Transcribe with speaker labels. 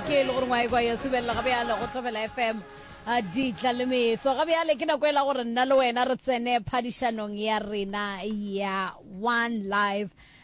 Speaker 1: ke le gore ngwa e kwa ya subela ga bjale go Thobela FM di tlalemeso ga bjale ke nako ela gore nna le wena re tsene phadišanong ya rena ya One Life